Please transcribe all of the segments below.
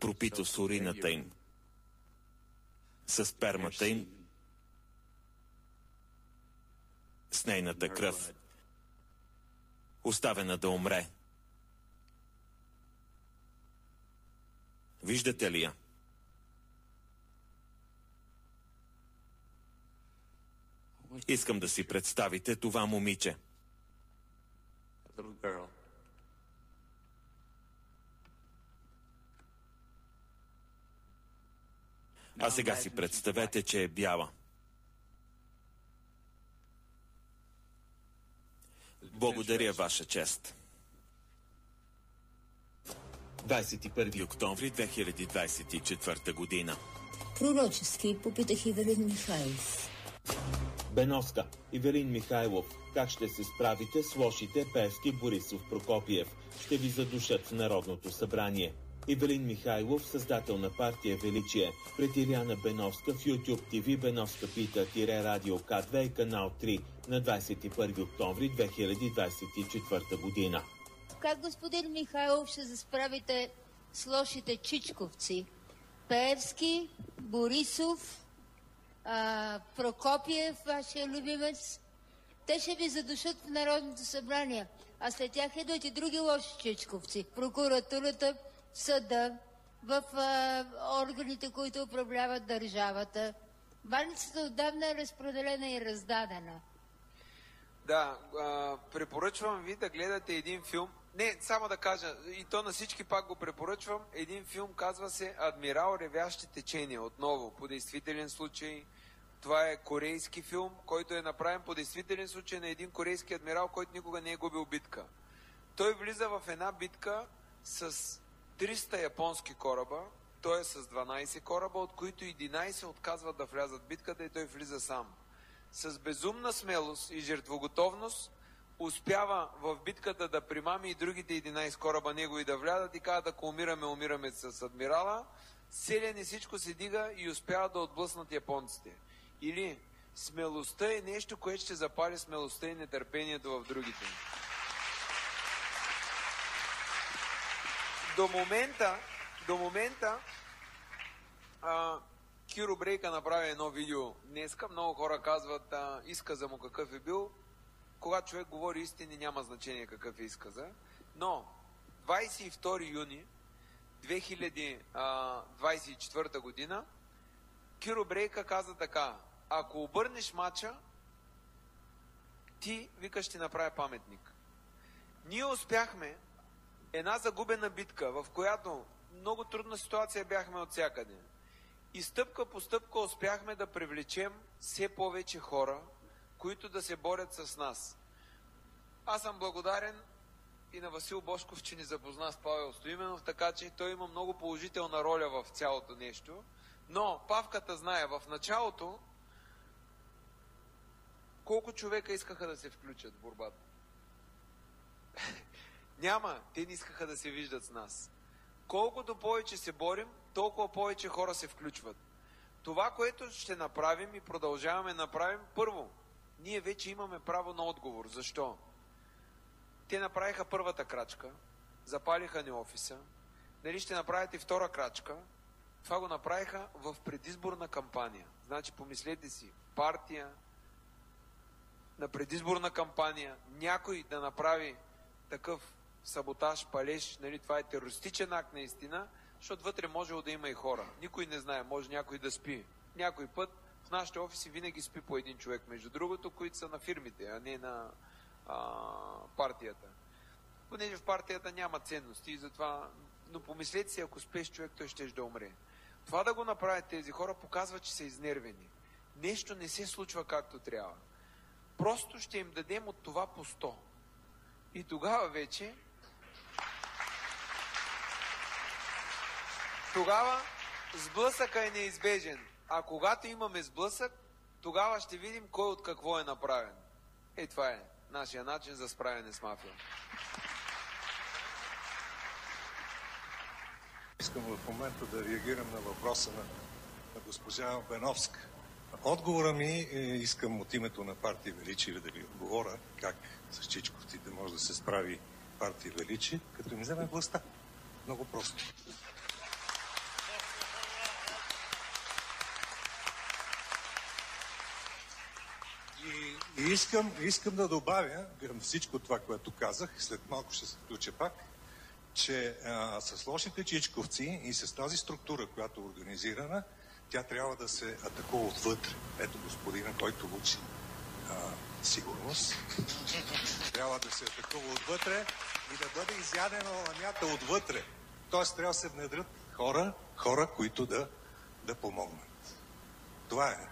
пропито с урината им, с спермата им, с нейната кръв, оставена да умре. Виждате ли я? Искам да си представите това момиче. А сега си представете, че е бяла. Благодаря, Ваша чест. 21 октомври 2024 година. Пророчески попитах Ивелин Михайлов. Беновска, Ивелин Михайлов, как ще се справите с лошите Пеевски, Борисов, Прокопиев? Ще ви задушат в Народното събрание. Ивелин Михайлов, създател на партия Величие, пред Иляна Беновска в YouTube TV Беновска пита Радио К2 и канал 3 на 21 октомври 2024 година. Как, господин Михайлов, ще се справите с лошите чичковци? Пеевски, Борисов, Прокопиев, вашия любимец. Те ще ви задушат в Народното събрание, а след тях идват и други лоши чичковци. Прокуратурата, съда, в органите, които управляват държавата. Ваницата отдавна е разпределена и раздадена. Да, препоръчвам ви да гледате един филм. Не, само да кажа, и то на всички пак го препоръчвам. Един филм казва се Адмирал ревящи течения. Отново, по действителен случай. Това е корейски филм, който е направен по действителен случай на един корейски адмирал, който никога не е губил битка. Той влиза в една битка с 300 японски кораба, т.е. с 12 кораба, от които 11 отказват да влязат в битката и той влиза сам. С безумна смелост и жертвоготовност успява в битката да примами и другите 11 кораба негови да влязат и казват, ако умираме, умираме с адмирала. Селен и всичко се дига и успява да отблъснат японците. Или смелостта е нещо, което ще запали смелостта и нетърпението в другите. До момента Киро Брейка направи едно видео днеска. Много хора казват изказа му какъв е бил. Когато човек говори истини, няма значение какъв е изказа. Но 22 юни 2024 година Киро Брейка каза така: ако обърнеш мача, ти, вика, ще направя паметник. Ние успяхме една загубена битка, в която много трудна ситуация бяхме от всякъде. И стъпка по стъпка успяхме да привлечем все повече хора, които да се борят с нас. Аз съм благодарен и на Васил Бошков, че ни запозна с Павел Стоименов, така че той има много положителна роля в цялото нещо. Но Павката знае, в началото колко човека искаха да се включат в борбата. Няма, те не искаха да се виждат с нас. Колкото повече се борим, толкова повече хора се включват. Това, което ще направим и продължаваме да направим, първо, ние вече имаме право на отговор. Защо? Те направиха първата крачка, запалиха ни офиса, нали ще направят и втора крачка. Това го направиха в предизборна кампания. Значи, помислете си, партия на предизборна кампания, някой да направи такъв саботаж, палеж, нали, това е терористичен акт наистина, защото вътре можело да има и хора. Никой не знае, може някой да спи. Някой път в нашите офиси винаги спи по един човек, между другото, които са на фирмите, а не на партията. Понеже в партията няма ценности и затова, но помислете си, ако спеш човек, той ще да умре. Това да го направят тези хора показва, че са изнервени. Нещо не се случва както трябва. Просто ще им дадем от това по 100. И тогава вече сблъсъка е неизбежен. А когато имаме сблъсък, тогава ще видим кой от какво е направен. Това е нашия начин за справяне с мафия. Искам в момента да реагирам на въпроса на госпожа Беновска. Отговора ми искам от името на партия Величие да ви отговоря как с чичковците може да се справи партия Величие, като им вземе властта. Много просто. И искам да добавя към всичко това, което казах, след малко ще се включа пак, че с лошите чичковци и с тази структура, която е организирана, тя трябва да се атакува отвътре. Ето господина, който учи сигурност. Трябва да се атакува отвътре и да бъде изядена ламята отвътре. Тоест трябва да се внедрят хора, които да помогнат. Това е.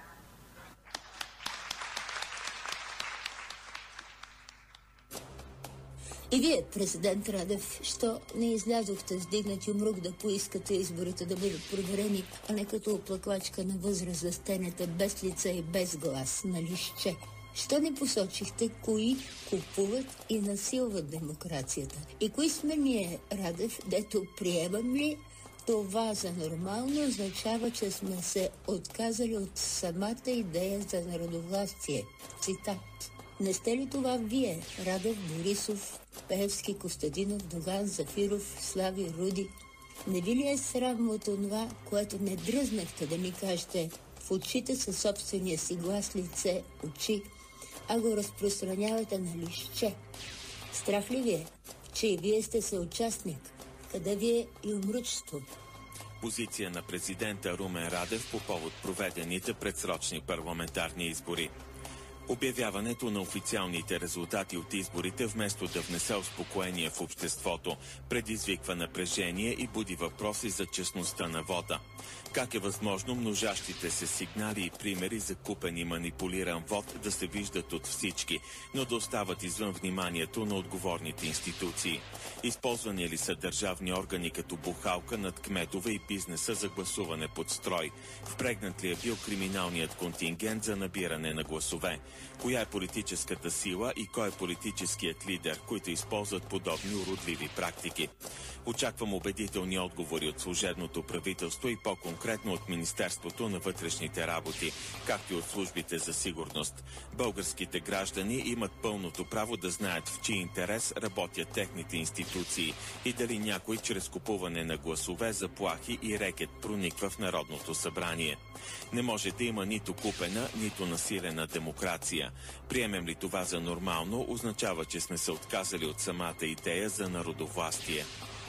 И вие, президент Радев, що не излязохте с дигнат юмрук да поискате изборите да бъдат проверени, а не като оплаквачка на възраст да стенете без лице и без глас на листче? Що не посочихте кои купуват и насилват демокрацията? И кои сме ние, Радев, дето приемам ли това за нормално означава, че сме се отказали от самата идея за народовластие? Цитат. Не сте ли това вие, Радев, Борисов, Пеевски, Костадинов, Доган, Зафиров, Слави, Руди? Не ви ли е срам от това, което не дръзнахте да ми кажете в очите със собствения си глас, лице, очи, а го разпространявате на листче? Страх ли ви е, че и вие сте съучастник? Къде ви е юмручето? Позиция на президента Румен Радев по повод проведените предсрочни парламентарни избори. Обявяването на официалните резултати от изборите, вместо да внесе успокоение в обществото, предизвиква напрежение и буди въпроси за честността на вота. Как е възможно множащите се сигнали и примери за купен и манипулиран вод да се виждат от всички, но да остават извън вниманието на отговорните институции? Използвани ли са държавни органи като бухалка над кметове и бизнеса за гласуване под строй? Впрегнат ли е бил криминалният контингент за набиране на гласове? Коя е политическата сила и кой е политическият лидер, които използват подобни уродливи практики? Очаквам убедителни отговори от служебното правителство и по-конкретно от Министерството на вътрешните работи, както и от службите за сигурност. Българските граждани имат пълното право да знаят в чий интерес работят техните институции и дали някой чрез купуване на гласове, заплахи и рекет прониква в Народното събрание. Не може да има нито купена, нито насилена демокрация. Приемем ли това за нормално, означава, че сме се отказали от самата идея за народовластие.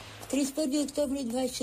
31 октомври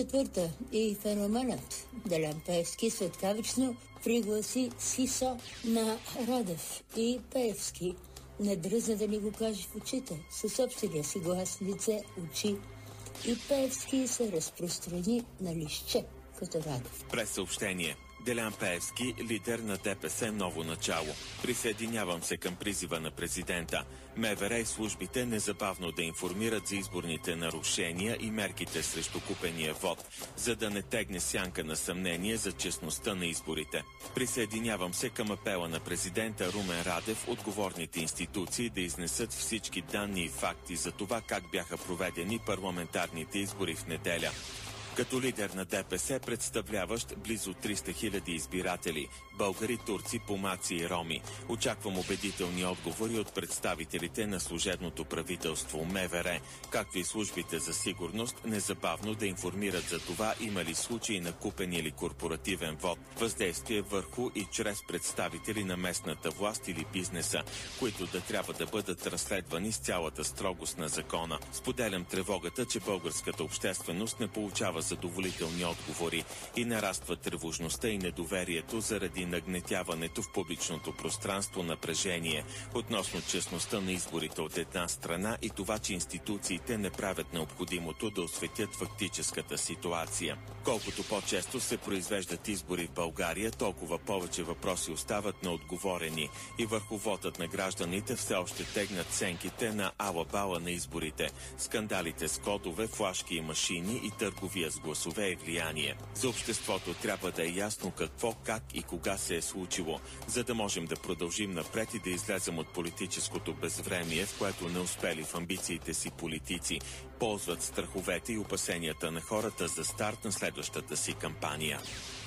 24 и феноменът Делян Пеевски светкавично пригласи СИСО на Радев и Пеевски. Не дръзна да ни го каже в очите, със собствения си глас, лице, очи. И Пеевски се разпространи на листче, като Радев. През съобщение. Делян Пеевски, лидер на ДПС Ново начало. Присъединявам се към призива на президента. МВР и службите незабавно да информират за изборните нарушения и мерките срещу купения вод, за да не тегне сянка на съмнение за честността на изборите. Присъединявам се към апела на президента Румен Радев, отговорните институции да изнесат всички данни и факти за това как бяха проведени парламентарните избори в неделя. Като лидер на ДПС, представляващ близо 300 000 избиратели, българи, турци, помаци и роми, очаквам убедителни отговори от представителите на служебното правителство МВР, както и службите за сигурност, незабавно да информират за това има ли случаи на купен или корпоративен вод, въздействие върху и чрез представители на местната власт или бизнеса, които да трябва да бъдат разследвани с цялата строгост на закона. Споделям тревогата, че българската общественост не получава задоволителни отговори и нараства тревожността и недоверието заради нагнетяването в публичното пространство напрежение относно честността на изборите от една страна и това, че институциите не правят необходимото да осветят фактическата ситуация. Колкото по-често се произвеждат избори в България, толкова повече въпроси остават неотговорени и върху вотът на гражданите все още тегнат сенките на ала-бала на изборите, скандалите с кодове, флашки и машини и търговия с гласове и влияние. За обществото трябва да е ясно какво, как и кога се е случило, за да можем да продължим напред и да излезем от политическото безвремие, в което не успели в амбициите си политици, ползват страховете и опасенията на хората за старт на следващата си кампания.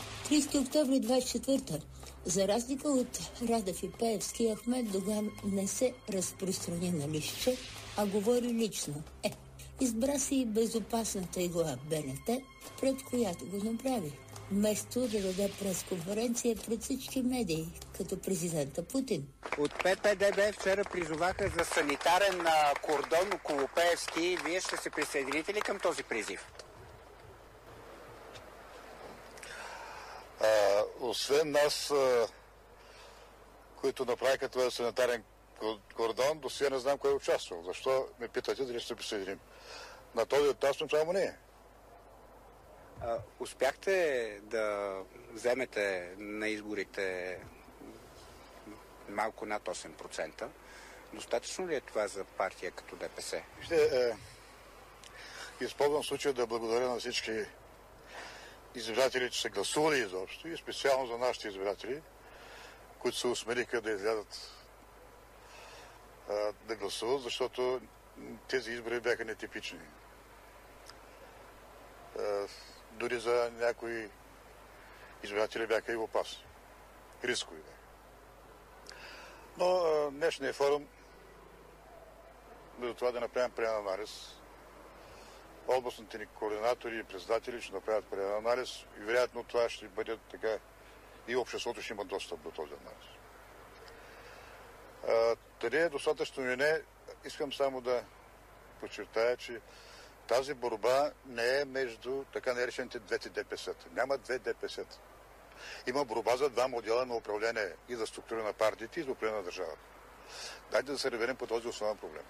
30 октомври 24. За разлика от Радев и Пеевски, Ахмед Доган не се разпространи на листче, а говори лично. Избра си безопасната игла БНТ, пред която го направи. Вместо да даде пресконференция пред всички медии, като президента Путин. От ППДБ вчера призоваха за санитарен кордон около Пеевски. Вие ще се присъедините ли към този призив? Освен нас, които направиха този санитарен кордон, до сега не знам кой е участвал. Защо ме питате дали ще се присъединим? На този етап сме само ние. Успяхте да вземете на изборите малко над 8%. Достатъчно ли е това за партия като ДПС? Ще използвам случая да благодаря на всички избиратели, че са гласували изобщо и специално за нашите избиратели, които се осмелиха да излязат да гласуват, защото тези избори бяха нетипични. Дори за някои избиратели бяха и опасни. Рискови бяха. Но днешния форум за това да направим преден анализ. Областните ни координатори и председатели ще направят преден анализ и вероятно това ще бъде така и обществото ще има достъп до този анализ. Дали е достатъчно или не, искам само да подчертая, че тази борба не е между така наречените двете ДПС-та. Няма две ДПС-та. Има борба за два модела на управление и за структура на партиите и за управление на държавата. Дайте да се разберем по този основен проблем.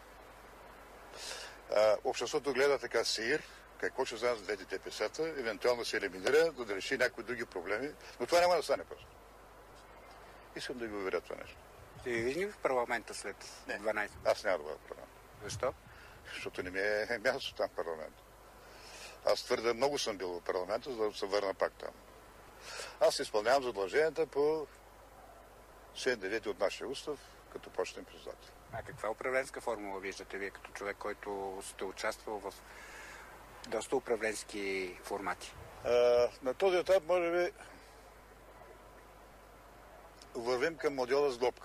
Обществото гледа така сеир, какво ще знае за двете ДПС-та, евентуално се елиминира, за да реши някои други проблеми, но това няма да стане просто. Искам да ви уверя това нещо. Ще ви видим в парламента след 12? Аз няма да бъда в парламента. Защо? Защото не ми е място там в парламента. Аз твърде много съм бил в парламента, за да се върна пак там. Аз изпълнявам задълженията по 7-9 от нашия устав, като почетен председател. А каква управленска формула виждате вие като човек, който сте участвал в доста управленски формати? На този етап, може би, вървим към модела с глобка.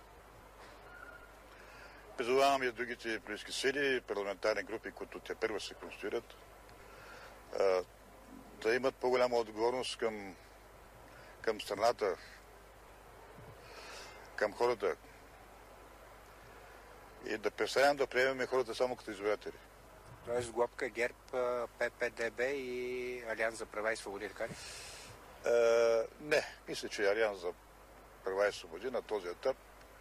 Призовавам и другите политически сили, парламентарни групи, които те първо се конституират, да имат по-голяма отговорност към страната, към хората и да престанем да приемем хората само като избиратели. Тоест глобка ГЕРБ, ППДБ и Алианс за права и свободи, така ли? Не, мисля, че Алианс за права и свободи на този етап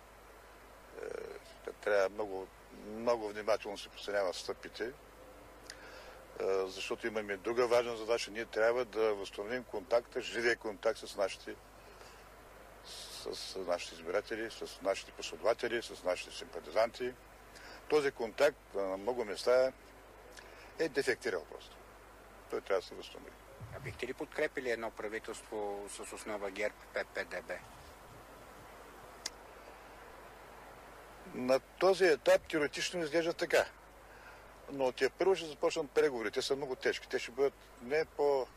трябва много внимателно се преценява стъпите, защото имаме друга важна задача. Ние трябва да възстановим контакта, живия контакт с нашите избиратели, с нашите последователи, с нашите симпатизанти. Този контакт на много места е дефектирал просто. Той трябва да се възстанови. А бихте ли подкрепили едно правителство с основа ГЕРБ, ППДБ? На този етап теоретично изглежда така. Но те първо ще започнат преговори. Те са много тежки. Те ще бъдат не по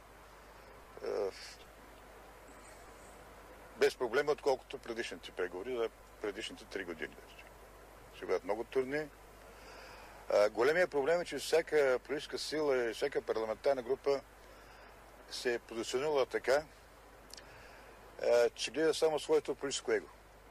без проблеми, отколкото предишните преговори за предишните 3 години. Ще бъдат много трудни. Големият проблем е, че всяка политическа сила и всяка парламентарна група се е позиционирала така, че гледа само своето политическо его.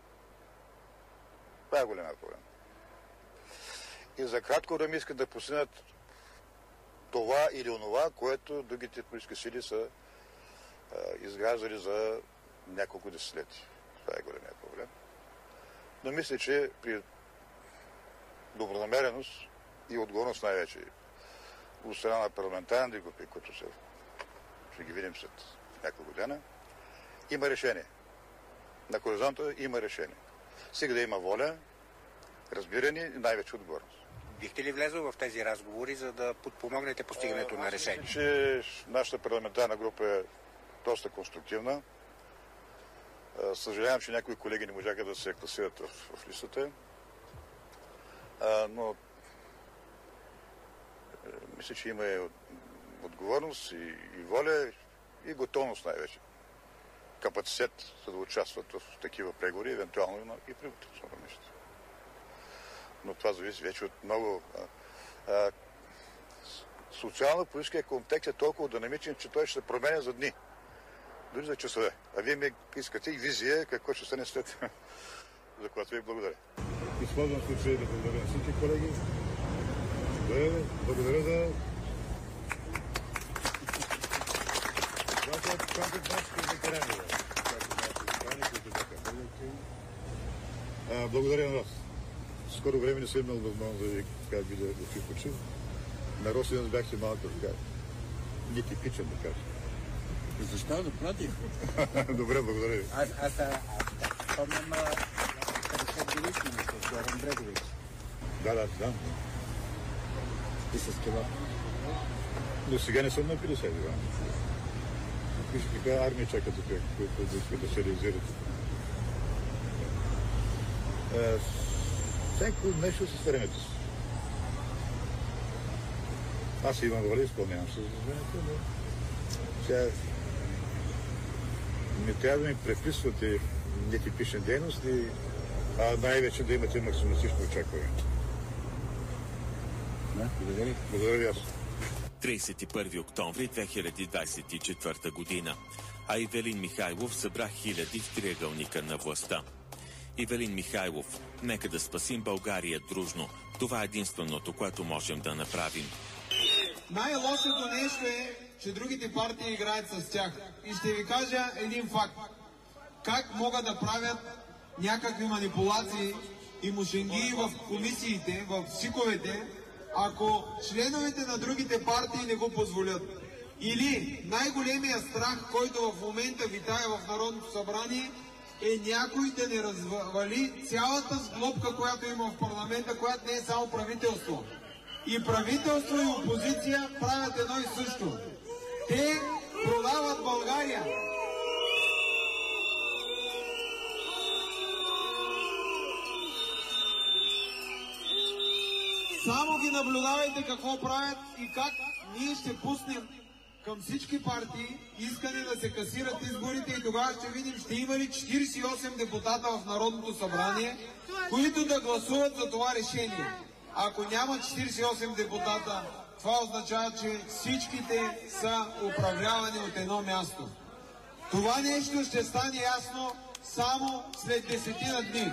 Това е големият проблем. И за кратко време искат да постигнат това или онова, което другите политически сили са изграждали за няколко десетилетия. Това е големият проблем. Но мисля, че при добронамереност и отговорност най-вече от страна на парламентарните групи, които ще ги видим след няколко година, има решение. На хоризонта има решение. Сега да има воля, разбиране и най-вече отговорност. Бихте ли влезъл в тези разговори, за да подпомогнете постигането на решение? Мисля, че нашата парламентарна група е доста конструктивна. Съжалявам, че някои колеги не можаха да се класират в листата. Но мисля, че има и отговорност и воля и готовност най-вече. Капацитет, за да участват в такива преговори, евентуално и правителствено равнище. Но това зависи вече от много социално-политическия контекст е толкова динамичен, че той ще се променя за дни. Дори за часове. А вие ми искате и визия какво ще стане след, за което ви благодаря. Използвам случая да благодаря на всички колеги. Благодаря за... Благодаря на вас. Скоро време не съм имал възможност да ви видя да ви почу. На Росен бяхте малко така. Нетипичен, да кажа. Защо да против? Добре, благодаря ви. Аз спомням 50 годишни с Горан Брегович. Да. И с кило. Но сега не съм на 50 години. Виж каква армия чака тук, които искат да се реализират. Всяко нещо с времето си. Аз имам воля, изпълнявам с времето, но сега не трябва да ми преписвате нетипични дейности, а най-вече да имате максималистично очакване. Благодаря. Благодаря ви аз. 31 октомври 2024 година. А Ивелин Михайлов събра хиляди в триъгълника на властта. Ивелин Михайлов, нека да спасим България дружно. Това е единственото, което можем да направим. Най-лошото нещо е, че другите партии играят с тях. И ще ви кажа един факт. Как могат да правят някакви манипулации и мушенги в комисиите, в СИКовете, ако членовете на другите партии не го позволят. Или най-големия страх, който в момента витае в Народното събрание, е някой да не развали цялата сглобка, която има в парламента, която не е само правителство. И правителство и опозиция правят едно и също. Те продават България. Само ги наблюдавайте какво правят и как ние ще пуснем към всички партии искане да се касират изборите и тогава ще видим, ще има ли 48 депутата в Народното събрание, които да гласуват за това решение. Ако няма 48 депутата, това означава, че всичките са управлявани от едно място. Това нещо ще стане ясно само след 10 дни.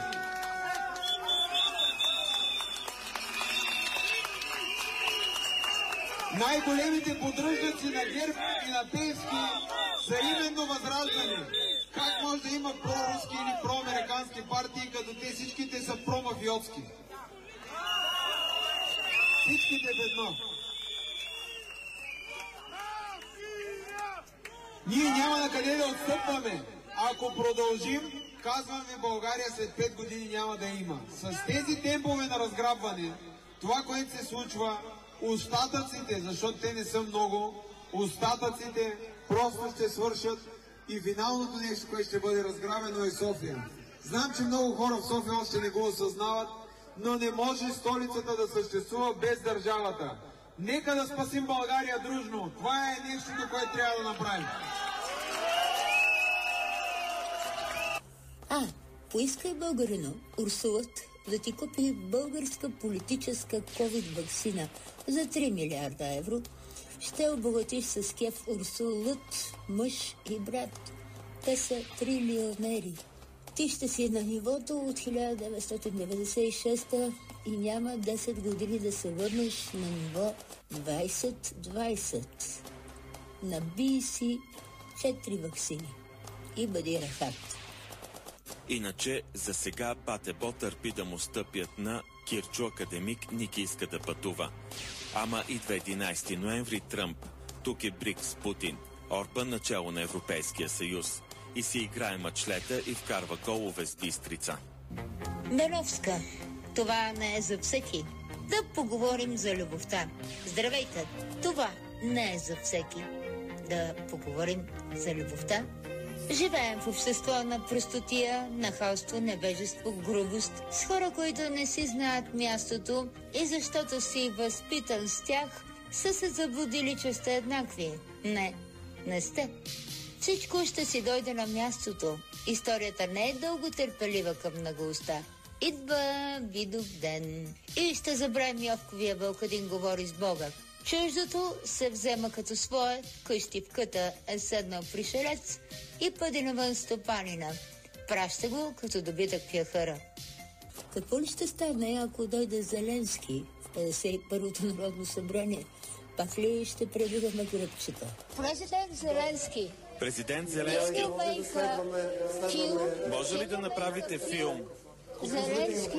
Най-големите поддръжници на ГЕРБ и на Пеевски са именно ВЪЗРАЖДАНЕ. Как може да има проруски или проамерикански партии, като те всичките са промафиотски? Всичките в едно. Ние няма на къде да отстъпваме. Ако продължим, казвам ви, България след 5 години няма да има. С тези темпове на разграбване, това, което се случва, остатъците, защото те не са много, остатъците просто ще свършат и финалното нещо, което ще бъде разграбено е София. Знам, че много хора в София още не го осъзнават, но не може столицата да съществува без държавата. Нека да спасим България дружно. Това е нещото, което трябва да направим. Поискай, българино, Урсулът да ти купи българска политическа ковид-ваксина за 3 милиарда евро. Ще обогатиш с кеф Урсулът, мъж и брат. Те са трилионери. Ти ще си на нивото от 1996 и няма 10 години да се върнеш на ниво 2020. Набий си 4 ваксини и бъди рахат. Иначе за сега Патебо търпи да му стъпят на Кирчо академик Ники иска да пътува. Ама идва 11 ноември Тръмп. Тук е БРИКС Путин. Орбан начало на Европейския съюз. И си играе мачлета и вкарва голове с Бистрица. Беновска, това не е за всеки. Да поговорим за любовта. Здравейте, това не е за всеки. Да поговорим за любовта. Живеем в общество на простотия, нахалство, невежество, грубост, с хора, които не си знаят мястото и защото си възпитан с тях, са се заблудили, че сте еднакви. Не сте. Всичко ще си дойде на мястото. Историята не е дълго търпелива към многоуста. Идва Видов ден. И ще забравим Йовковия Вълкадин говори с Бога. Чуждото се взема като свое, къщи в къта е седнал пришелец и пъди навън стопанина. Праща го като добитък пяхъра. Какво ли ще стане, ако дойде Зеленски в 51-то народно събрание? Пак ли ще пребиваме гръбчета? Президент Зеленски. Президент Зеленски, може ли да направите филм? Зеленски.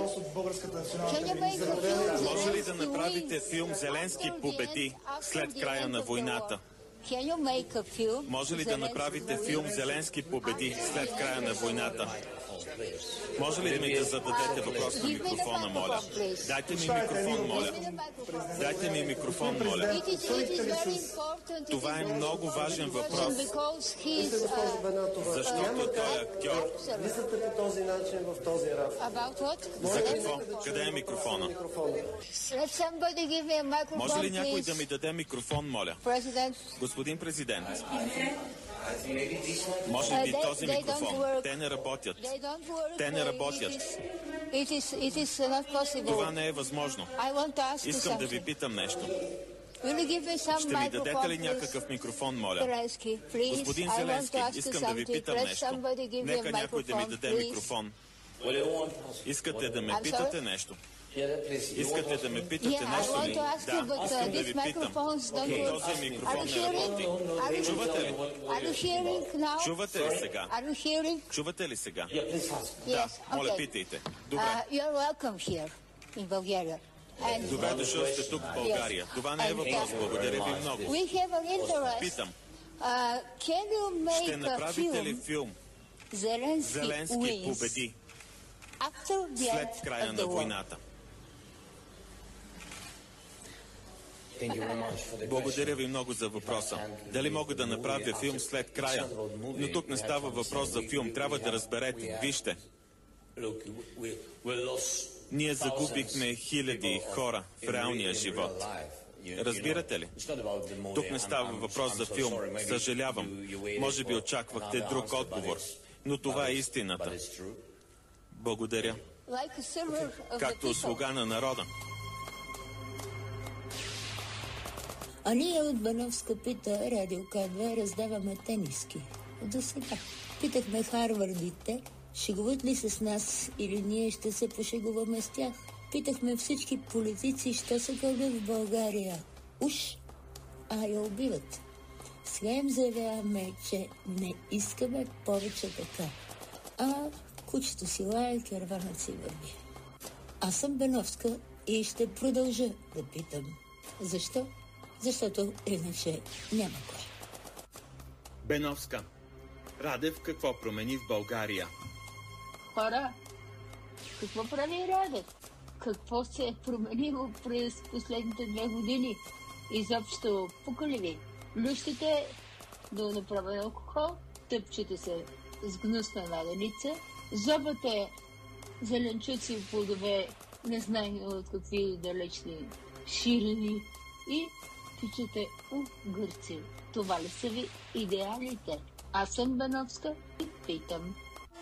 Може ли да направите филм «Зеленски победи» след края на войната? Може ли да направите филм «Зеленски победи» след края на войната? Може ли ми да зададете въпрос на микрофона, моля? Дайте ми микрофон, моля. Дайте ми микрофон, моля. Това е много важен въпрос. Защото той е актьор. Влизате по този начин в този разговор. За какво? Къде е микрофона? Може ли някой да ми даде микрофон, моля? Господин президент. Може ли този микрофон? Те не работят. Те не работят. Това не е възможно. Искам да ви питам нещо. Ще ми дадете ли някакъв микрофон, моля? Господин Зеленски, искам да ви питам нещо. Нека някой да ми даде микрофон. Искате да ме питате нещо? Искате да ме питате нещо ли? Да, искам да ви питам. Този микрофон не работи. Чувате ли? Чувате ли сега? Чувате ли сега? Да, моля, питайте. Добре. Добре дошъл сте тук в България. Това не е въпрос. Благодаря ви много. Питам. Ще направите ли филм «Зеленски победи» след края на войната? Благодаря ви много за въпроса. Дали мога да направя филм след края? Но тук не става въпрос за филм. Трябва да разберете. Вижте. Ние загубихме хиляди хора в реалния живот. Разбирате ли? Тук не става въпрос за филм. Съжалявам. Може би очаквахте друг отговор. Но това е истината. Благодаря. Както слуга на народа. А ние от Бановска пита, Радио К2, раздаваме тениски. До сега. Питахме Харвардите, шегуват ли се с нас или ние ще се пошегуваме с тях. Питахме всички политици, що се кълдят в България. Уж, а я убиват. Сега им заявяваме, че не искаме повече така. А кучето си лае, керванът си върви. Аз съм Бановска и ще продължа да питам. Защо? Защото иначе няма кой. Беновска. Радев какво промени в България? Хора, какво прави Радев? Какво се е променило през последните 2 години? Изобщо пука ли ви? Лющите до направен алкохол, тъпчете се с гнусна наденица, зобате зеленчуци и плодове, незнайно от какви далечни ширини и тичате у гърци. Това ли са ви идеалите? Аз съм Бановска и питам.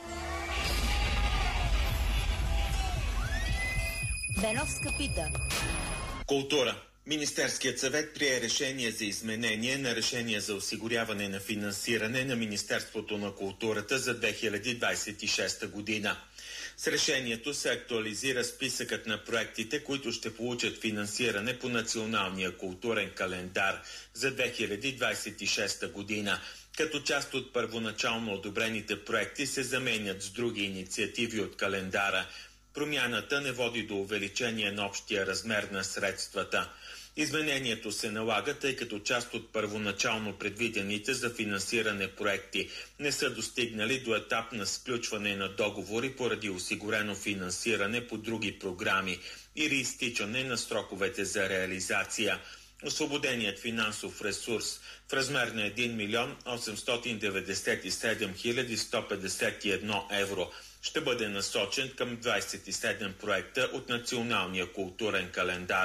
Беновска пита. Култура. Министерският съвет прие решение за изменение на решение за осигуряване на финансиране на Министерството на културата за 2026 година. С решението се актуализира списъкът на проектите, които ще получат финансиране по Националния културен календар за 2026 година. Като част от първоначално одобрените проекти се заменят с други инициативи от календара. Промяната не води до увеличение на общия размер на средствата. Изменението се налага, тъй като част от първоначално предвидените за финансиране проекти не са достигнали до етап на сключване на договори поради осигурено финансиране по други програми или изтичане на сроковете за реализация. Освободеният финансов ресурс в размер на 1 милион 897 хиляди 151 евро ще бъде насочен към 27 проекта от Националния културен календар.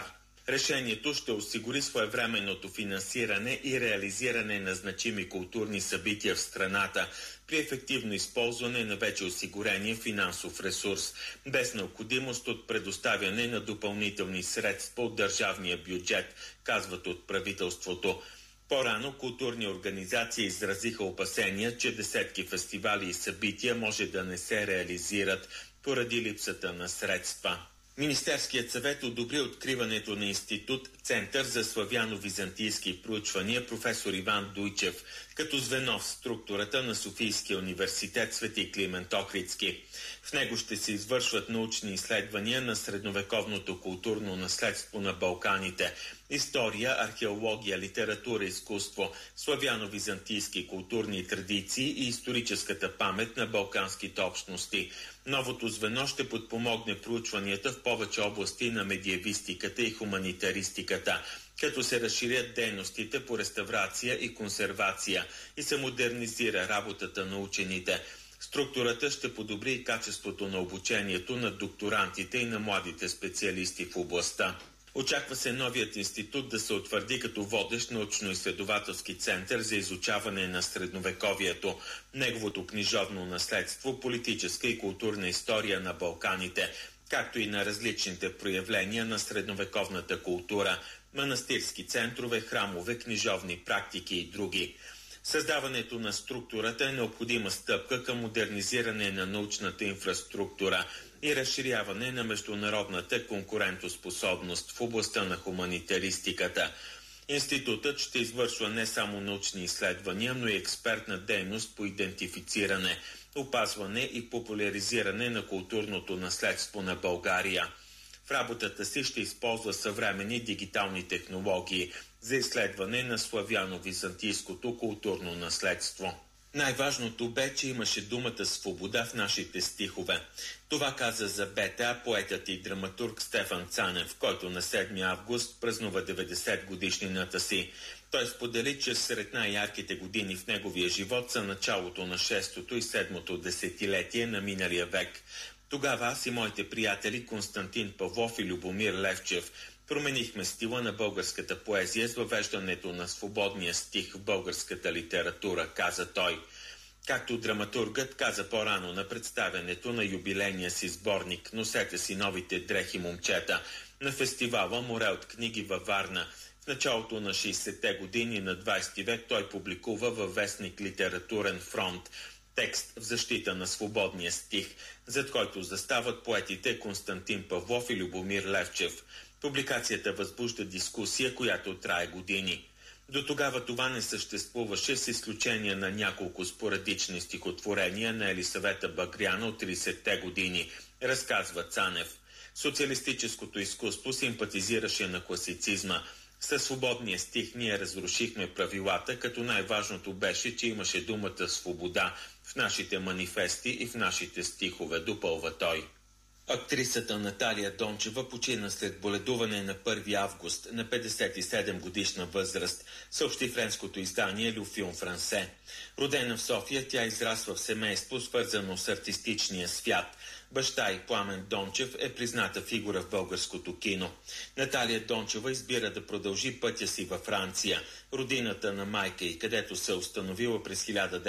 Решението ще осигури своевременното финансиране и реализиране на значими културни събития в страната при ефективно използване на вече осигурения финансов ресурс, без необходимост от предоставяне на допълнителни средства от държавния бюджет, казват от правителството. По-рано културни организации изразиха опасения, че десетки фестивали и събития може да не се реализират поради липсата на средства. Министерският съвет одобри откриването на институт Център за славяно-византийски проучвания професор Иван Дуйчев като звено в структурата на Софийския университет Свети Климент Охридски. В него ще се извършват научни изследвания на средновековното културно наследство на Балканите, история, археология, литература, изкуство, славяно-византийски културни традиции и историческата памет на балканските общности. Новото звено ще подпомогне проучванията в повече области на медиевистиката и хуманитаристиката, като се разширят дейностите по реставрация и консервация и се модернизира работата на учените. Структурата ще подобри и качеството на обучението на докторантите и на младите специалисти в областта. Очаква се новият институт да се утвърди като водещ научно-изследователски център за изучаване на средновековието, неговото книжовно наследство, политическа и културна история на Балканите, както и на различните проявления на средновековната култура, манастирски центрове, храмове, книжовни практики и други. Създаването на структурата е необходима стъпка към модернизиране на научната инфраструктура и разширяване на международната конкурентоспособност в областта на хуманитаристиката. Институтът ще извършва не само научни изследвания, но и експертна дейност по идентифициране, опазване и популяризиране на културното наследство на България. В работата си ще използва съвременни дигитални технологии за изследване на славяно-византийското културно наследство. Най-важното бе, че имаше думата свобода в нашите стихове. Това каза за БТА поетът и драматург Стефан Цанев, който на 7 август празнува 90 годишнината си. Той сподели, че сред най-ярките години в неговия живот са началото на 6-то и 7-то десетилетие на миналия век. Тогава аз и моите приятели Константин Павлов и Любомир Левчев променихме стила на българската поезия с въвеждането на свободния стих в българската литература, каза той. Както драматургът каза по-рано на представянето на юбилейния си сборник «Носете си новите дрехи, момчета» на фестивала «Море от книги» във Варна. В началото на 60-те години на 20 век той публикува във вестник «Литературен фронт» текст в защита на свободния стих, зад който застават поетите Константин Павлов и Любомир Левчев. Публикацията възбужда дискусия, която трае години. До тогава това не съществуваше, с изключение на няколко спорадични стихотворения на Елисавета Багряна от 30-те години, разказва Цанев. Социалистическото изкуство симпатизираше на класицизма. Със свободния стих ние разрушихме правилата, като най-важното беше, че имаше думата свобода в нашите манифести и в нашите стихове, допълва той. Актрисата Наталия Дончева почина след боледуване на 1 август на 57 годишна възраст, съобщи френското издание Le Film Français. Родена в София, тя израсва в семейство, свързано с артистичния свят. Баща й Пламен Дончев е призната фигура в българското кино. Наталия Дончева избира да продължи пътя си във Франция, родината на майка й, където се установила през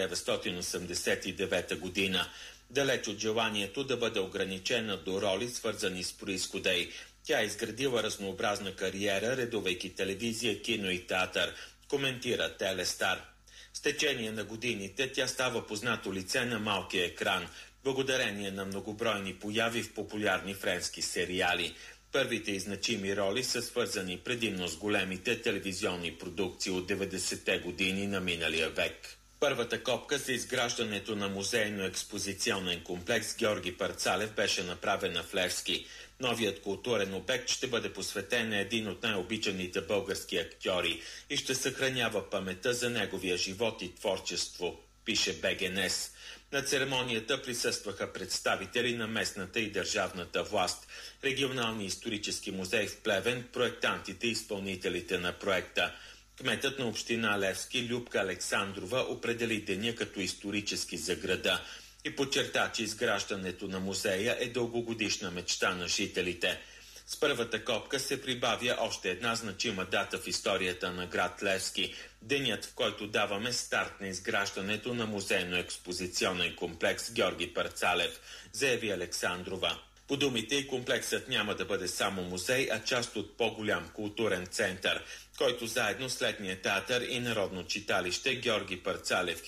1989 година. Далеч от желанието да бъде ограничена до роли, свързани с произхода й, тя изградила разнообразна кариера, редувайки телевизия, кино и театър, коментира Телестар. С течение на годините тя става познато лице на малкия екран, благодарение на многобройни появи в популярни френски сериали. Първите и значими роли са свързани предимно с големите телевизионни продукции от 90-те години на миналия век. Първата копка за изграждането на музейно-експозиционен комплекс Георги Парцалев беше направена в Левски. Новият културен обект ще бъде посветен на един от най-обичаните български актьори и ще съхранява паметта за неговия живот и творчество, пише БГНС. На церемонията присъстваха представители на местната и държавната власт, регионални исторически музей в Плевен, проектантите и изпълнителите на проекта. Кметът на община Левски Любка Александрова определи деня като исторически за града и подчерта, че изграждането на музея е дългогодишна мечта на жителите. С първата копка се прибавя още една значима дата в историята на град Левски – денят, в който даваме старт на изграждането на музейно-експозиционен комплекс Георги Парцалев, заяви Александрова. По думите й, комплексът няма да бъде само музей, а част от по-голям културен център, който заедно с летния театър и народно читалище Георги Парцалев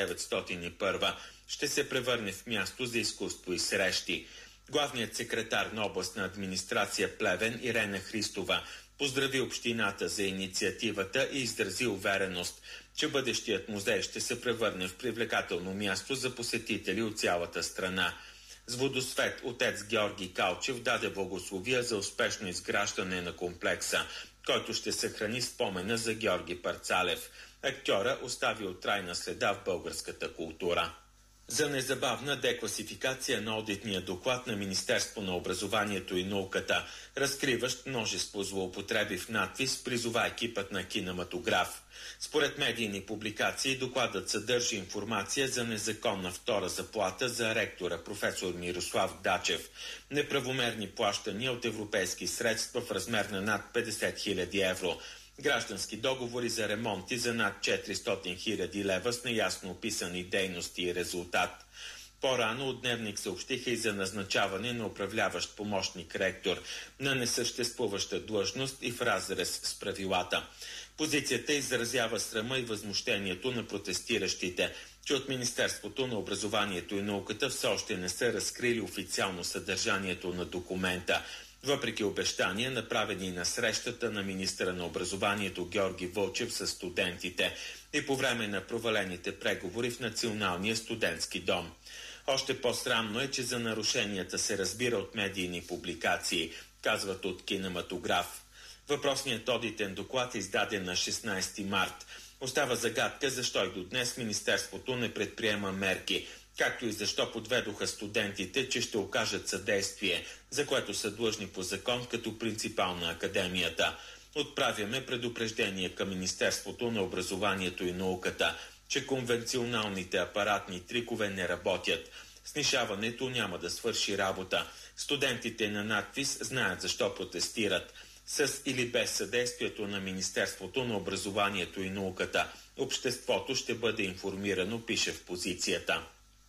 1901 ще се превърне в място за изкуство и срещи. Главният секретар на областна администрация Плевен Ирена Христова поздрави общината за инициативата и изрази увереност, че бъдещият музей ще се превърне в привлекателно място за посетители от цялата страна. С водосвет отец Георги Калчев даде благословия за успешно изграждане на комплекса, който ще съхрани спомена за Георги Парцалев. Актьора оставил трайна следа в българската култура. За незабавна декласификация на одитния доклад на Министерство на образованието и науката, разкриващ множество злоупотреби в надпис, призовайки път на кинематограф. Според медийни публикации, докладът съдържа информация за незаконна втора заплата за ректора професор Мирослав Дачев, неправомерни плащания от европейски средства в размер на над 50 000 евро, граждански договори за ремонти за над 400 000 лева с неясно описани дейности и резултат. По-рано от Дневник съобщиха и за назначаване на управляващ помощник ректор на несъществуваща длъжност и в разрез с правилата. Позицията изразява срама и възмущението на протестиращите, че от Министерството на образованието и науката все още не са разкрили официално съдържанието на документа, въпреки обещания, направени на срещата на министъра на образованието Георги Вълчев с студентите и по време на провалените преговори в Националния студентски дом. Още по-срамно е, че за нарушенията се разбира от медийни публикации, казват от кинематограф. Въпросният одитен доклад е издаден на 16 март. Остава загадка защо и до днес Министерството не предприема мерки, както и защо подведоха студентите, че ще окажат съдействие, за което са длъжни по закон като принципал на академията. Отправяме предупреждение към Министерството на образованието и науката, че конвенционалните апаратни трикове не работят. Снишаването няма да свърши работа. Студентите на надпис знаят защо протестират. С или без съдействието на Министерството на образованието и науката, обществото ще бъде информирано, пише в позицията.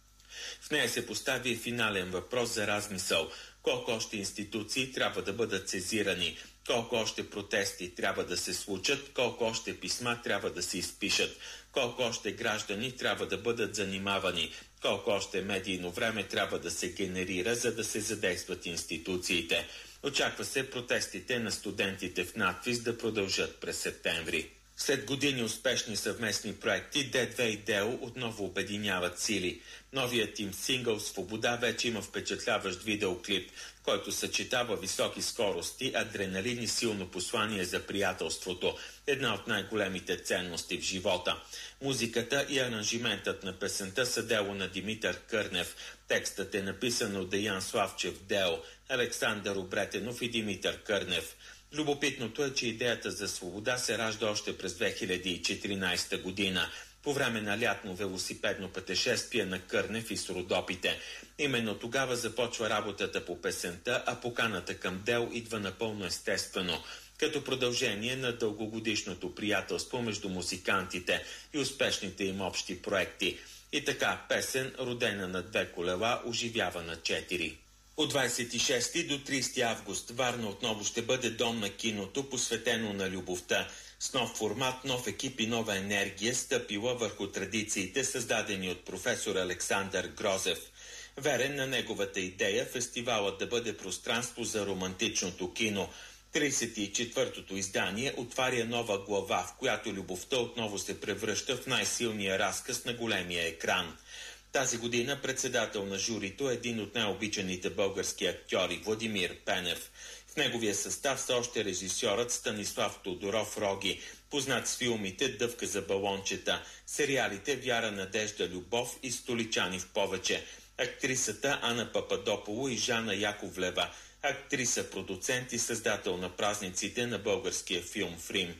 В нея се постави финален въпрос за размисъл. Колко още институции трябва да бъдат сезирани, колко още протести трябва да се случат, колко още писма трябва да се изпишат, колко още граждани трябва да бъдат занимавани, колко още медийно време трябва да се генерира, за да се задействат институциите. Очаква се протестите на студентите в надпис да продължат през септември. След години успешни съвместни проекти, Д2 и ДЕО отново обединяват сили. Новият им сингъл «Свобода» вече има впечатляващ видеоклип, който съчетава високи скорости, адреналин и силно послание за приятелството, една от най-големите ценности в живота. Музиката и аранжиментът на песента са дело на Димитър Кърнев. Текстът е написан от Деян Славчев ДЕО, Александър Обретенов и Димитър Кърнев. Любопитното е, че идеята за свобода се ражда още през 2014 година, по време на лятно велосипедно пътешествие на Кърнев и с Родопите. Именно тогава започва работата по песента, а поканата към ДЕО идва напълно естествено, като продължение на дългогодишното приятелство между музикантите и успешните им общи проекти. И така, песен, родена на 2 колела, оживява на 4. От 26 до 30 август Варна отново ще бъде дом на киното, посветено на любовта. С нов формат, нов екип и нова енергия, стъпила върху традициите, създадени от професор Александър Грозев. Верен на неговата идея, фестивалът да бъде пространство за романтичното кино. 34-тото издание отваря нова глава, в която любовта отново се превръща в най-силния разказ на големия екран. Тази година председател на журито е един от най-обичаните български актьори Владимир Пенев. В неговия състав са още режисьорът Станислав Тодоров Роги, познат с филмите «Дъвка за балончета», сериалите «Вяра, надежда, любов» и «Столичани в повече», актрисата Ана Пападополо и Жана Яковлева, актриса, продуцент и създател на празниците на българския филм в Рим.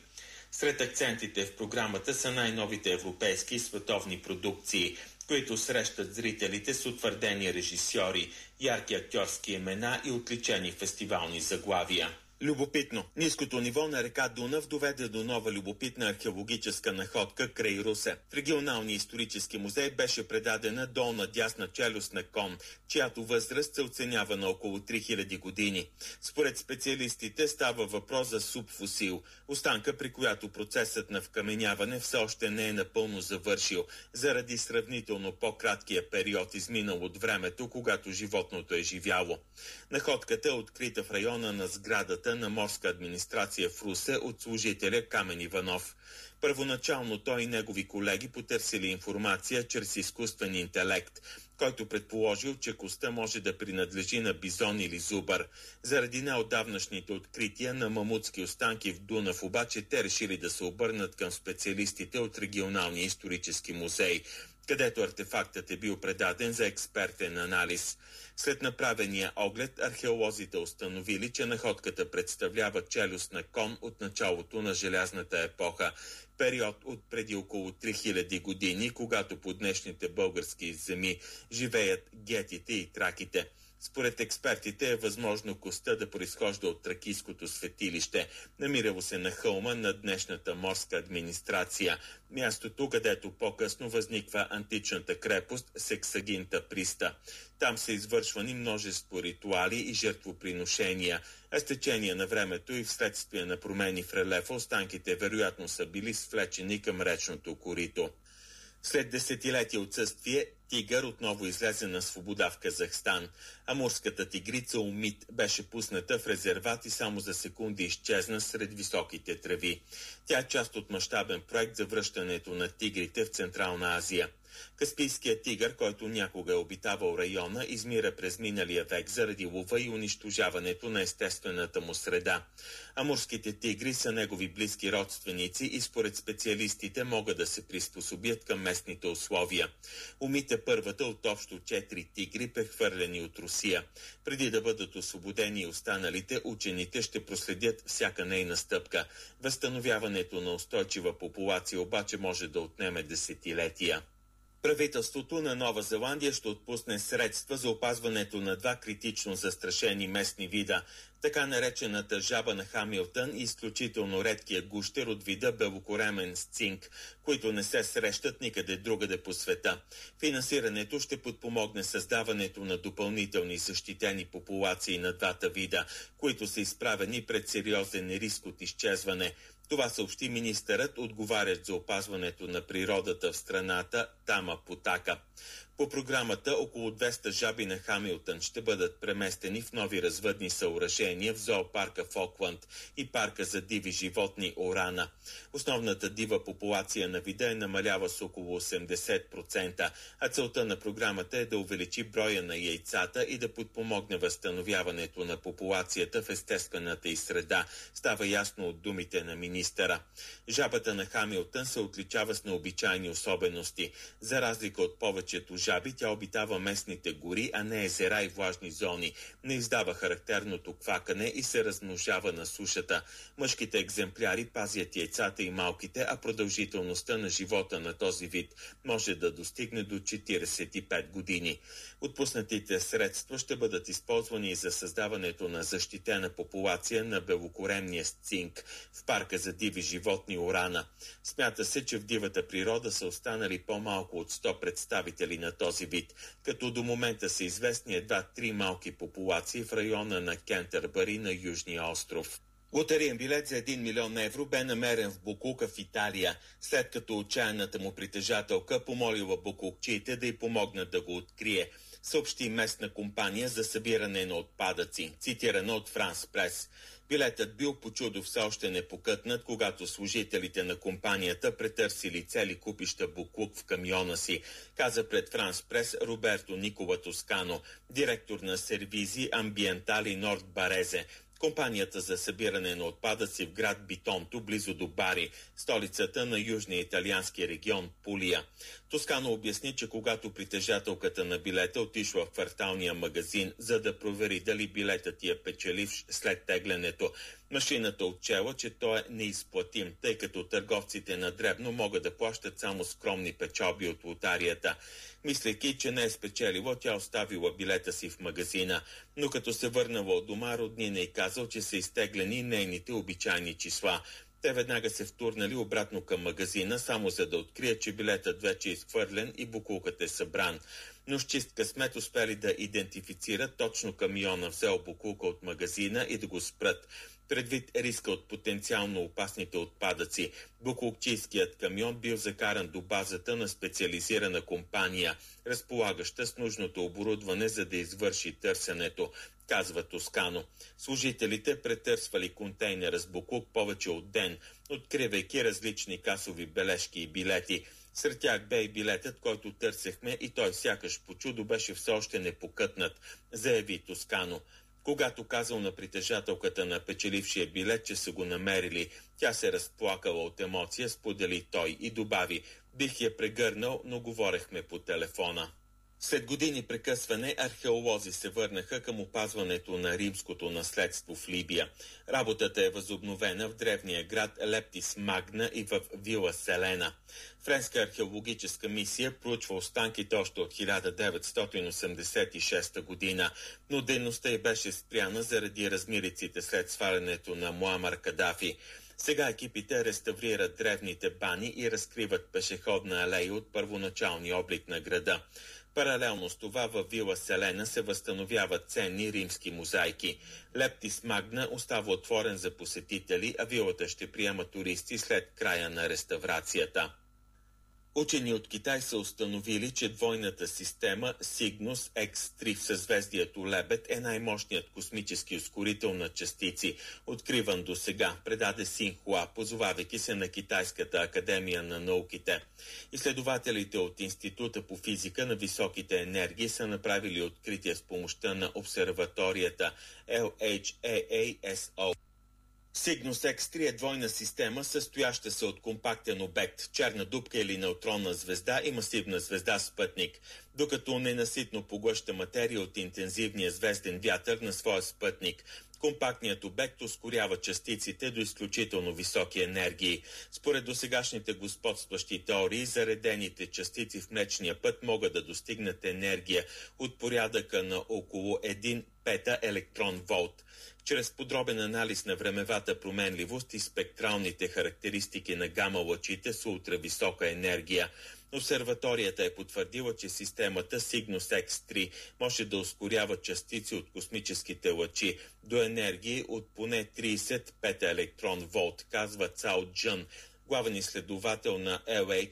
Сред акцентите в програмата са най-новите европейски и световни продукции, които срещат зрителите с утвърдени режисьори, ярки актьорски имена и отличени фестивални заглавия. Любопитно. Ниското ниво на река Дунав доведе до нова любопитна археологическа находка край Русе. В регионалния исторически музей беше предадена долна дясна челюст на кон, чиято възраст се оценява на около 3000 години. Според специалистите става въпрос за субфосил, останка, при която процесът на вкаменяване все още не е напълно завършил, заради сравнително по-краткия период изминал от времето, когато животното е живяло. Находката е открита в района на сградата на морска администрация в Русе от служителя Камен Иванов. Първоначално той и негови колеги потърсили информация чрез изкуствен интелект, който предположил, че костта може да принадлежи на бизон или зубър. Заради неотдавнашните открития на мамутски останки в Дунав обаче те решили да се обърнат към специалистите от регионалния исторически музей, където артефактът е бил предаден за експертен анализ. След направения оглед, археолозите установили, че находката представлява челюст на кон от началото на желязната епоха, период от преди около 3000 години, когато по днешните български земи живеят гетите и траките. Според експертите е възможно костта да произхожда от тракийското светилище, намирало се на хълма на днешната морска администрация, мястото, където по-късно възниква античната крепост Сексагинта Приста. Там са извършвани множество ритуали и жертвоприношения, а с течение на времето и вследствие на промени в релефа останките вероятно са били свлечени към речното корито. След десетилетия отсъствие, тигър отново излезе на свобода в Казахстан. Амурската тигрица Умит беше пусната в резерват и само за секунди изчезна сред високите треви. Тя е част от мащабен проект за връщането на тигрите в Централна Азия. Каспийският тигър, който някога е обитавал района, измира през миналия век заради лова и унищожаването на естествената му среда. Амурските тигри са негови близки родственици и според специалистите могат да се приспособят към местните условия. Умит е първата от общо 4 тигри, прехвърлени от Русия. Преди да бъдат освободени останалите, учените ще проследят всяка нейна стъпка. Възстановяването на устойчива популация обаче може да отнеме десетилетия. Правителството на Нова Зеландия ще отпусне средства за опазването на 2 критично застрашени местни вида, така наречената жаба на Хамилтън и изключително редкия гущер от вида белокоремен сцинк, които не се срещат никъде другаде по света. Финансирането ще подпомогне създаването на допълнителни защитени популации на двата вида, които са изправени пред сериозен риск от изчезване. Това съобщи министърът, отговарящ за опазването на природата в страната Тама Потака. По програмата около 200 жаби на Хамилтън ще бъдат преместени в нови развъдни съоръжения в зоопарка в Окланд и парка за диви животни Орана. Основната дива популация на вида е намалява с около 80%, а целта на програмата е да увеличи броя на яйцата и да подпомогне възстановяването на популацията в естествената й среда, става ясно от думите на министъра. Жабата на Хамилтън се отличава с необичайни особености. За разлика от повечето жаби, тя обитава местните гори, а не езера и влажни зони. Не издава характерното квакане и се размножава на сушата. Мъжките екземпляри пазят яйцата и малките, а продължителността на живота на този вид може да достигне до 45 години. Отпуснатите средства ще бъдат използвани за създаването на защитена популация на белокоремния сцинк в парка за диви животни Орана. Смята се, че в дивата природа са останали по-малко от 100 представители на този вид, като до момента са известни едва 3 малки популации в района на Кентърбъри на Южния остров. Лотариен билет за 1 милион евро бе намерен в Букука в Италия, след като отчаяната му притежателка помолила букукчиите да й помогнат да го открие, съобщи местна компания за събиране на отпадъци, цитирана от Франс Прес. Билетът бил по чудо все още непокътнат, когато служителите на компанията претърсили цели купища буклук в камиона си, каза пред Франс Прес Роберто Никола Тоскано, директор на сервизи Амбиентали Норд Барезе, компанията за събиране на отпадъци в град Битонто, близо до Бари, столицата на южния италиански регион Пулия. Тоскано обясни, че когато притежателката на билета отишла в кварталния магазин, за да провери дали билетът ти е печеливш след теглянето, Машината отчела, че той е неизплатим, тъй като търговците на дребно могат да плащат само скромни печалби от лотарията. Мислейки, че не е спечелила, тя оставила билета си в магазина, но като се върнала от дома, роднина й казал, че са изтеглени нейните обичайни числа. Те веднага се втурнали обратно към магазина, само за да открият, че билетът вече е изхвърлен и букулкът е събран. Но с чист късмет успели да идентифицират точно камиона, взел букулка от магазина и да го спрат. Предвид риска от потенциално опасните отпадъци, букулкчийският камион бил закаран до базата на специализирана компания, разполагаща с нужното оборудване, за да извърши търсенето, казва Тоскано. Служителите претърсвали контейнера с букук повече от ден, откривайки различни касови бележки и билети. Сред тях бе и билетът, който търсехме, и той сякаш по чудо беше все още непокътнат, заяви Тоскано. Когато казал на притежателката на печелившия билет, че са го намерили, тя се разплакала от емоция, сподели той и добави: бих я прегърнал, но говорехме по телефона. След години прекъсване, археолози се върнаха към опазването на римското наследство в Либия. Работата е възобновена в древния град Лептис Магна и в Вила Селена. Френска археологическа мисия проучва останките още от 1986 година, но дейността й беше спряна заради размириците след свалянето на Муамар Кадафи. Сега екипите реставрират древните бани и разкриват пешеходна алея от първоначалния облик на града. Паралелно с това във Вила Селена се възстановяват ценни римски мозайки. Лептис Магна остава отворен за посетители, а вилата ще приема туристи след края на реставрацията. Учени от Китай са установили, че двойната система Cygnus X3 в съзвездието Лебед е най-мощният космически ускорител на частици, откриван до сега, предаде Синхуа, позовавайки се на Китайската академия на науките. Изследователите от Института по физика на високите енергии са направили откритие с помощта на обсерваторията LHAASO. Cygnus X3 е двойна система, състояща се от компактен обект, черна дупка или неутронна звезда и масивна звезда-спътник, докато ненаситно поглъща материя от интензивния звезден вятър на своя спътник. Компактният обект ускорява частиците до изключително високи енергии. Според досегашните господстващи теории, заредените частици в Млечния път могат да достигнат енергия от порядъка на около 1 пета електрон волт. Чрез подробен анализ на времевата променливост и спектралните характеристики на гама-лъчите с ултрависока енергия, обсерваторията е потвърдила, че системата Cygnus X3 може да ускорява частици от космическите лъчи до енергии от поне 30 пета-електрон волт, казва Цао Джън, главен изследовател на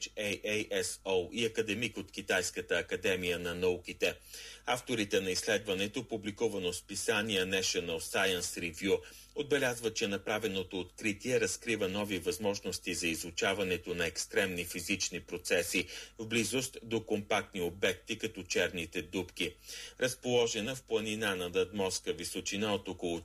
LHAASO и академик от Китайската академия на науките. Авторите на изследването, публикувано в списание National Science Review, отбелязва, че направеното откритие разкрива нови възможности за изучаването на екстремни физични процеси в близост до компактни обекти, като черните дупки. Разположена в планина над надморска височина от около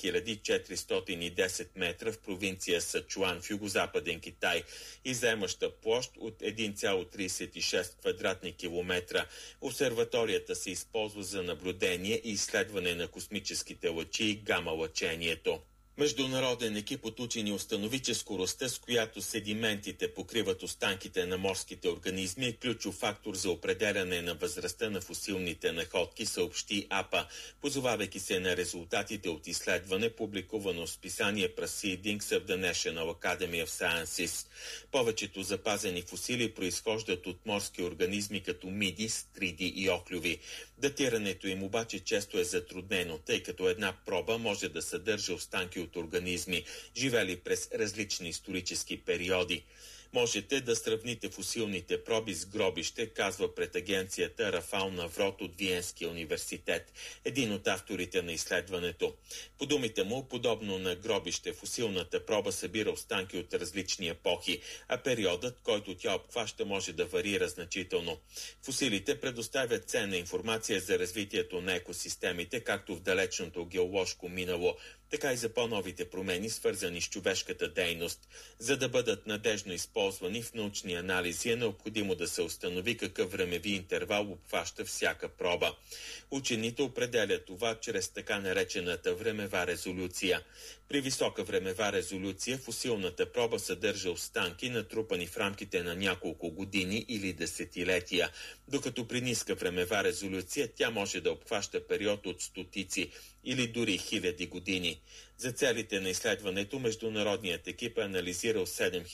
4410 метра в провинция Сачуан в югозападен Китай и заемаща площ от 1,36 квадратни километра, обсерваторията се използва за наблюдение и изследване на космическите лъчи и гама-лъчението. Международен екип от учени установи, че скоростта, с която седиментите покриват останките на морските организми, е ключов фактор за определяне на възрастта на фосилните находки, съобщи АПА, позовавайки се на резултатите от изследване, публикувано в списание Proceedings of the National Academy of Sciences. Повечето запазени фосили произхождат от морски организми като миди, стриди и оклюви. Датирането им обаче често е затруднено, тъй като една проба може да съдържа останки от организми, живели през различни исторически периоди. Можете да сравните фосилните проби с гробище, казва пред агенцията Рафал Наврот от Виенския университет, един от авторите на изследването. По думите му, подобно на гробище, фосилната проба събира останки от различни епохи, а периодът, който тя обхваща, може да варира значително. Фосилите предоставят ценна информация за развитието на екосистемите, както в далечното геоложко минало, така и за по-новите промени, свързани с човешката дейност. За да бъдат надежно използвани в научни анализи е необходимо да се установи какъв времеви интервал обхваща всяка проба. Учените определят това чрез така наречената времева резолюция. При висока времева резолюция фосилната проба съдържа останки, натрупани в рамките на няколко години или десетилетия, докато при ниска времева резолюция тя може да обхваща период от стотици или дори хиляди години. За целите на изследването международният екип е анализирал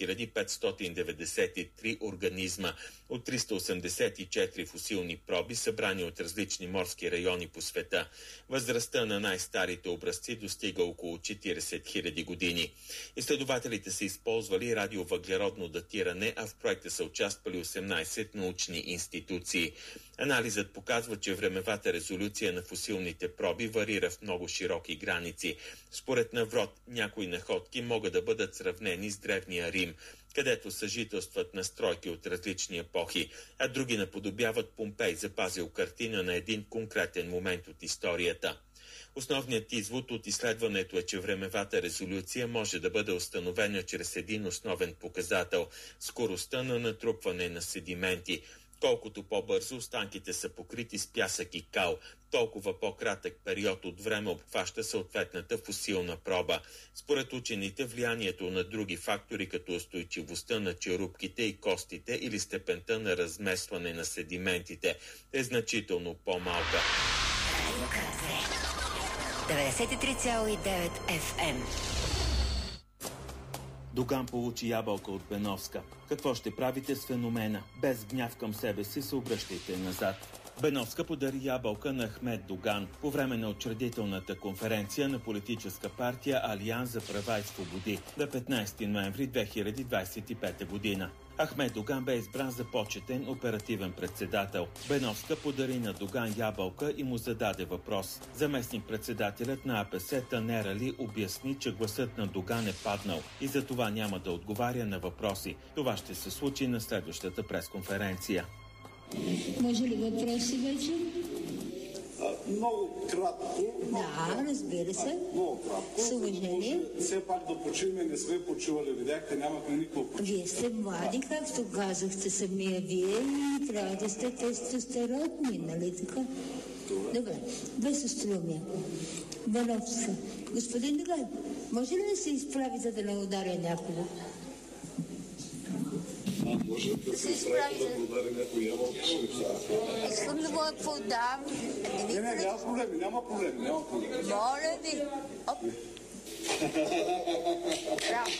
7593 организма от 384 фосилни проби, събрани от различни морски райони по света. Възрастта на най-старите образци достига около 40 000 години. Изследователите са използвали радиовъглеродно датиране, а в проекта са участвали 18 научни институции. Анализът показва, че времевата резолюция на фосилните проби варира в много широки граници. Според Наврот, някои находки могат да бъдат сравнени с Древния Рим, където съжителстват настройки от различни епохи, а други наподобяват Помпей, запазил картина на един конкретен момент от историята. Основният извод от изследването е, че времевата резолюция може да бъде установена чрез един основен показател – скоростта на натрупване на седименти. Колкото по-бързо останките са покрити с пясък и кал, толкова по-кратък период от време обхваща съответната фосилна проба. Според учените, влиянието на други фактори, като устойчивостта на черупките и костите или степента на разместване на седиментите, е значително по-малка. 93,9 FM. Доган получи ябълка от Беновска. Какво ще правите с феномена? Без гняв към себе си се обръщайте назад. Беновска подари ябълка на Ахмед Доган по време на учредителната конференция на политическа партия Алианс за права и свободи на 15 ноември 2025 година. Ахмед Доган бе избран за почетен оперативен председател. Беновска подари на Доган ябълка и му зададе въпрос. Заместник-председателят на АПС Танер Али обясни, че гласът на Доган е паднал и за това няма да отговаря на въпроси. Това ще се случи на следващата пресконференция. Може ли въпроси вече? Много кратко. Да, разбира се. Много кратко. С уважение. Все пак да почиваме, не сме почивали. Видяхте, нямахме никакво почиване. Вие сте млади, както казахте самия вие, и трябва да сте тестостеронни, нали така? Добре, без остроумие. Беновска. Господин Доган, може ли да се изправите да не ударя някого? Може да се изправи да удари някой ябълка. Искам да го подам. Няма проблеми, няма проблеми. Моля ви. Оп. Браво.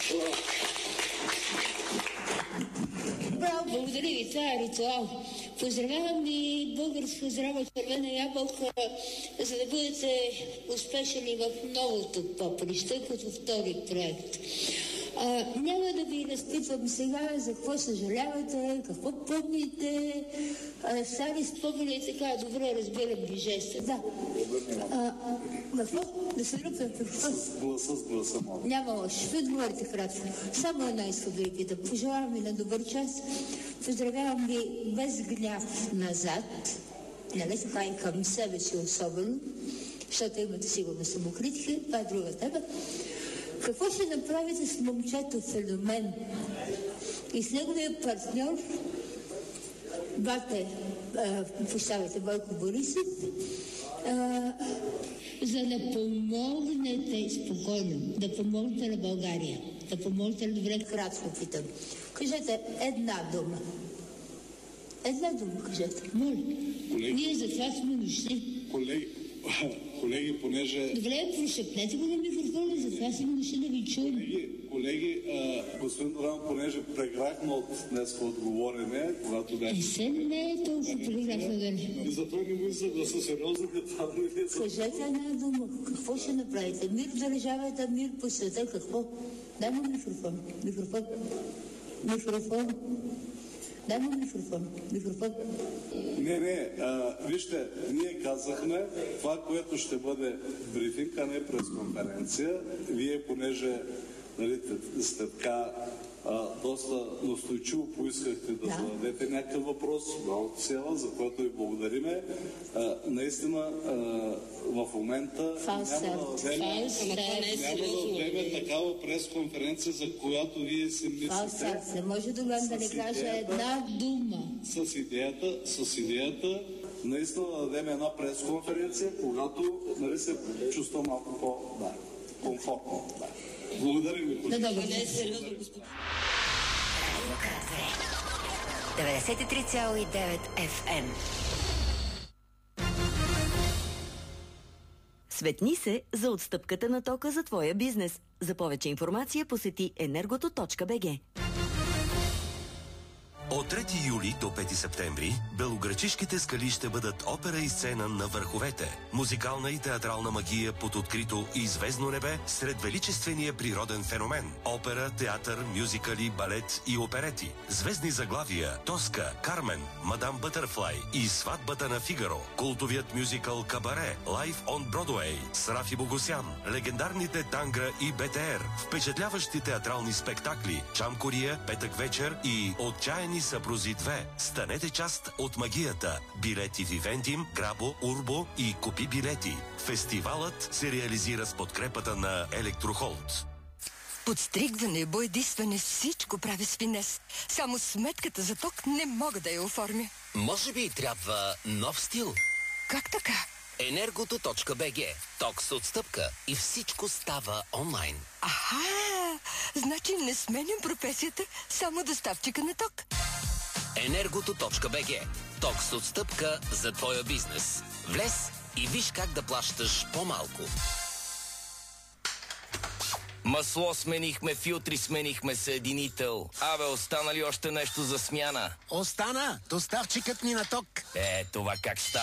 Браво, благодаря ви. Това е ритуал. Поздравявам ви българска здрава червена ябълка, за да бъдете успешни в новото поприще, като втори проект. Няма да ви разпитвам сега за какво съжалявате, какво помните, стари спомени и така, добре разбирам ви жеста. Да. Какво? Да се ръпвам какво? С гласа, моля. Няма лошо. Вие отговорите кратко. Само една искам да ви питам. Пожелавам ви на добър час. Поздравявам ви без гняв назад. Нали така и към себе си особено, защото имате сигурно самокритика. Това е друга тема. Какво ще направите с момчето Феномен и с неговия партньор, Бойко Борисов, за да помогнете спокойно, да помогнете на България, да помогнете на добре, кратко питам. Кажете една дума. Една дума кажете. Моля. Ние за това сме дошли. Колеги, понеже... Добре, прошепнете го на микрофона, затова си дошли да ви чуем. Колеги, господин Доган, понеже преграхме от днес отговорене, когато бяхме... Не е толкова преграхме да не. И затова не му съгласа сериозно, това да не е... Кажете една дума. Какво ще направите? Мир в държавата, мир по света, какво? Дай му микрофон. Дай му микрофон. Вижте, ние казахме това, което ще бъде брифинг, а не пресконференция. Вие, понеже сте така доста настойчиво поискахте да зададете някакъв въпрос, браво села, за което ви благодариме. Наистина, в момента няма да вземе такава пресконференция, за която вие си мислите. Не може да не кажа една дума. С идеята наистина да дадем една пресконференция, когато се чувства малко по-комфортно. Благодаря ви. 93,9 FM. Светни се за отстъпката на тока за твоя бизнес. За повече информация посети energoto.bg. От 3 юли до 5 септември белоградчишките скали ще бъдат опера и сцена на върховете. Музикална и театрална магия под открито и звездно небе сред величествения природен феномен. Опера, театър, мюзикали, балет и оперети. Звездни заглавия Тоска, Кармен, Мадам Бътърфлай и Сватбата на Фигаро. Култовият мюзикъл Кабаре, Лайф он Бродуей с Рафи Богосян. Легендарните Тангра и БТР. Впечатляващи театрални спектакли Чам Кория, Петък вечер и Отчаяни съпрузи 2. Станете част от магията. Билети в Ивентим, Грабо, Урбо и Купи билети. Фестивалът се реализира с подкрепата на Електрохолд. Подстригване, боядисване, всичко прави с финес. Само сметката за ток не мога да я оформя. Може би трябва нов стил? Как така? Energoto.bg. Ток с отстъпка и всичко става онлайн. Аха! Значи не сменям професията, само доставчика на ток. Energoto.bg. Ток с отстъпка за твоя бизнес. Влез и виж как да плащаш по-малко. Масло сменихме, филтри сменихме, съединител. Абе, остана ли още нещо за смяна? Остана! Доставчикът ни на ток. Това как става?